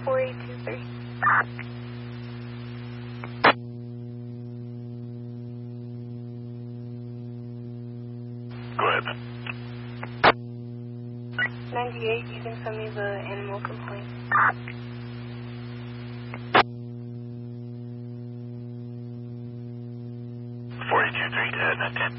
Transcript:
4823. Go ahead. 98, you can send me the animal complaint. 4823,